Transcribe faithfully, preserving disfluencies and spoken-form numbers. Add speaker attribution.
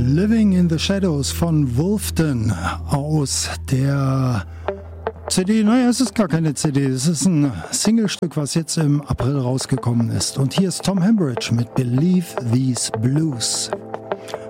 Speaker 1: Living in the Shadows von Wolfden aus der C D. Naja, es ist gar keine C D, es ist ein Singlestück, was jetzt im April rausgekommen ist. Und hier ist Tom Hambridge mit Believe These Blues.